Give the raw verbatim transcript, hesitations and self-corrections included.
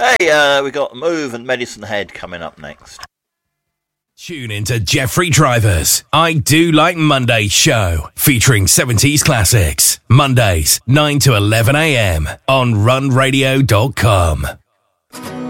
Hey, uh, we got Move and Medicine Head coming up next. Tune into Jeffrey Driver's I Do Like Monday show, featuring seventies classics. Mondays, nine to eleven a.m. on run radio dot com.